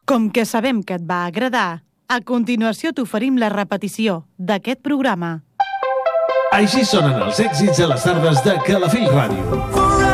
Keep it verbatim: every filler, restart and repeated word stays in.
Com que sabem que et va agradar, a continuació t'oferim la repetició d'aquest programa. Així sonen els èxits a les tardes de Calafell Ràdio.